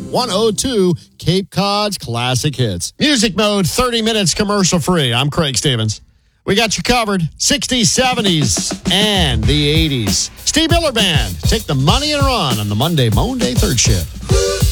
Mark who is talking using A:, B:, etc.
A: 102 Cape Cod's classic hits. Music Mode, 30 minutes commercial free. I'm Craig Stevens. We got you covered. 60s, 70s, and the 80s. Steve Miller Band. Take the money and run on the Monday Third Shift.